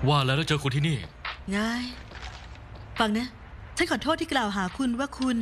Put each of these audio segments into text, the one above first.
ว่าแล้วเจอคุณที่นี่ไงฟังนะฉันขอโทษที่กล่าวหาคุณว่าคุณ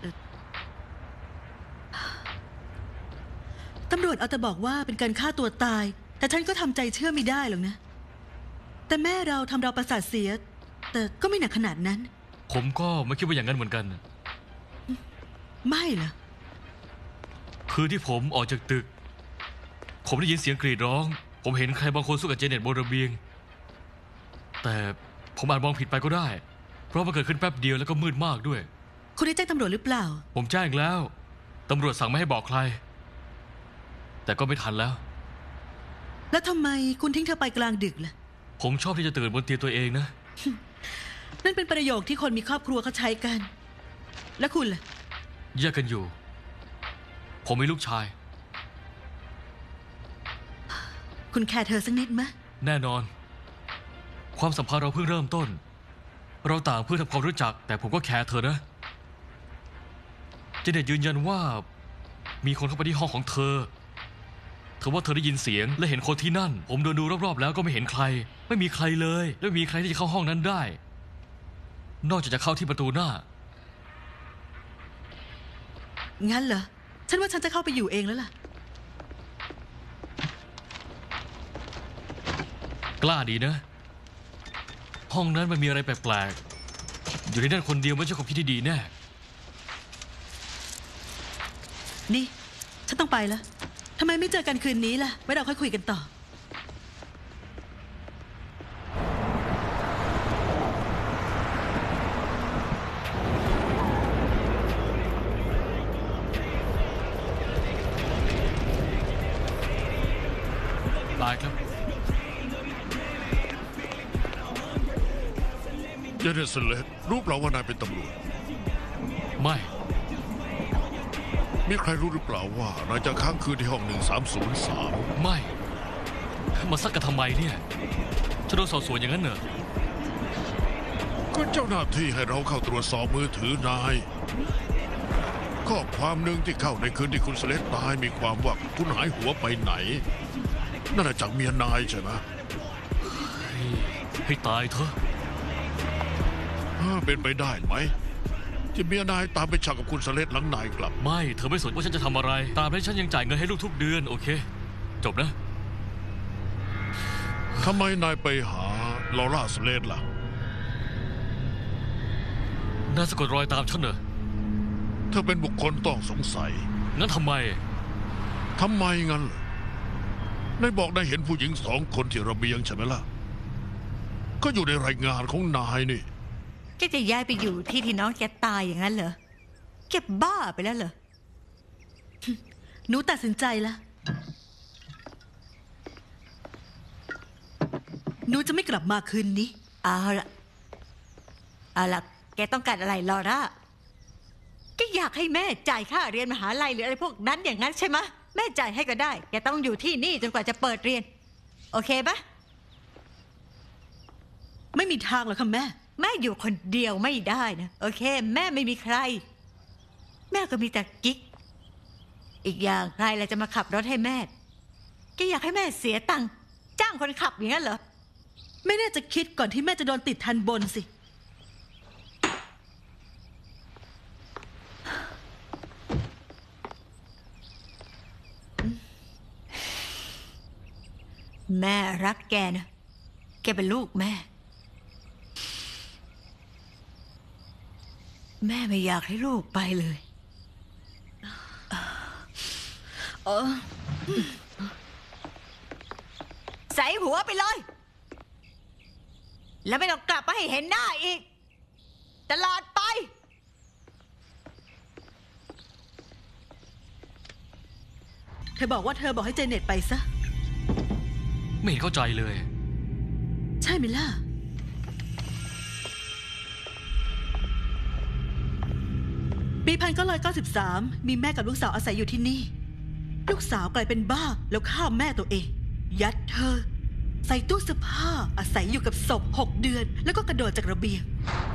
ตำรวจเอาแต่บอกว่าเป็นการฆ่าตัวตายแต่ฉันก็ทำใจเชื่อไม่ได้หรอกนะแต่แม่เราทำเราประสาทเสียแต่ก็ไม่หนักขนาดนั้นผมก็ไม่คิดว่าอย่างนั้นเหมือนกันไม่เหรอคือที่ผมออกจากตึกผมได้ยินเสียงกรีดร้องผมเห็นใครบางคนสู้กับเจเน็ตบนระเบียงแต่ผมอาจมองผิดไปก็ได้เพราะมันเกิดขึ้นแป๊บเดียวแล้วก็มืดมากด้วยคุณได้แจ้งตำรวจหรือเปล่าผมแจ้งแล้วตำรวจสั่งไม่ให้บอกใครแต่ก็ไม่ทันแล้วทำไมคุณทิ้งเธอไปกลางดึกล่ะผมชอบที่จะตื่นบนเตียงตัวเองนะนั่นเป็นประโยคที่คนมีครอบครัวเขาใช้กันแล้วคุณล่ะแยกกันอยู่ผมมีลูกชายคุณแคร์เธอสักนิดไหมแน่นอนความสัมพันธ์เราเพิ่งเริ่มต้นเราต่างเพื่อทำความรู้จักแต่ผมก็แคร์เธอนะเจเน็ตยืนยันว่ามีคนเข้าไปที่ห้องของเธอว่าเธอได้ยินเสียงและเห็นคนที่นั่นผมเดินดูรอบๆแล้วก็ไม่เห็นใครไม่มีใครเลยไม่มีใครที่จะเข้าห้องนั้นได้นอกจากจะเข้าที่ประตูหน้างั้นเหรอฉันว่าฉันจะเข้าไปอยู่เองแล้วล่ะกล้าดีนะห้องนั้นมันมีอะไรแปลกๆอยู่ในนั่นคนเดียวไม่ใช่ความคิดที่ดีแน่นี่ฉันต้องไปแล้วทำไมไม่เจอกันคืนนี้ล่ะไว้เราค่อยคุยกันต่อได้ครับเจเนสเลตรู้เปล่าว่านายเป็นตำรวจไม่มีใครรู้หรือเปล่าว่านายจะค้างคืนที่ห้อง1303 ไม่มาซักกันทำไมเนี่ยจะโดนสอบสวนอย่างนั้นเหรอก็เจ้าหน้าที่ให้เราเข้าตรวจสอบมือถือนายข้อความหนึ่งที่เข้าในคืนที่คุณสเลตตายมีความว่าคุณหายหัวไปไหนนั่นจากเมียนายใช่ไหมให้ตายเถอะเป็นไปได้ไหมที่เมียนายตามไปฉากกับคุณสเลตหลังนายกลับไม่เธอไม่สนว่าฉันจะทำอะไรตามให้ฉันยังจ่ายเงินให้ลูกทุกเดือนโอเคจบนะทำไมนายไปหาลอร่าสเลตล่ะน่าสะกดรอยตามฉันเหรอเธอเป็นบุคคลต้องสงสัยงั้นทำไมงั้นเหรอนายบอกนายเห็นผู้หญิง2 คนที่ระเบียงใช่ไหมล่ะก็อยู่ในรายงานของนายนี่แกจะย้ายไปอยู่ที่น้องแกตายอย่างนั้นเหรอแกบ้าไปแล้วเหรอหนูตัดสินใจแล้วหนูจะไม่กลับมาคืนนี้เอาล่ะแกต้องการอะไรลอร่าแกอยากให้แม่จ่ายค่าเรียนมหาลัยหรืออะไรพวกนั้นอย่างนั้นใช่ไหมแม่จ่ายให้ก็ได้แกต้องอยู่ที่นี่จนกว่าจะเปิดเรียนโอเคปะไม่มีทางหรอกค่ะแม่อยู่คนเดียวไม่ได้นะโอเคแม่ไม่มีใครแม่ก็มีแต่กิ๊กอีกอย่างใครล่ะจะมาขับรถให้แม่แกอยากให้แม่เสียตังค์จ้างคนขับอย่างนั้นเหรอไม่น่าจะคิดก่อนที่แม่จะโดนติดทันบนสิแม่รักแกนะแกเป็นลูกแม่ไม่อยากให้ลูกไปเลยใส่หัวไปเลยแล้วไม่ต้องกลับมาให้เห็นหน้าอีกตลอดไปเธอบอกว่าเธอบอกให้เจเน็ตไปซะไม่เห็นเข้าใจเลยใช่ไหมล่ะปี1993มีแม่กับลูกสาวอาศัยอยู่ที่นี่ลูกสาวกลายเป็นบ้าแล้วฆ่าแม่ตัวเองยัดเธอใส่ตู้เสื้อผ้าอาศัยอยู่กับศพ6 เดือนแล้วก็กระโดดจากระเบียง